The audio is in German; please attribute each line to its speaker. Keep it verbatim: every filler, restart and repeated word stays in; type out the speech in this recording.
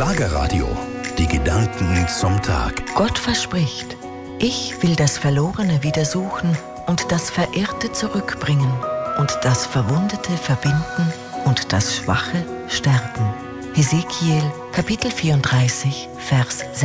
Speaker 1: Schlagerradio. Die Gedanken zum Tag.
Speaker 2: Gott verspricht, ich will das Verlorene wieder suchen und das Verirrte zurückbringen und das Verwundete verbinden und das Schwache stärken. Hesekiel, Kapitel vierunddreißig, Vers